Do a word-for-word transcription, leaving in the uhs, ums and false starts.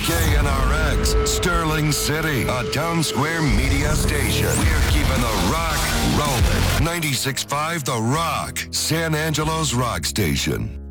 K N R X, Sterling City, a Town Square media station. We're keeping the rock rolling. ninety-six point five The Rock, San Angelo's rock station.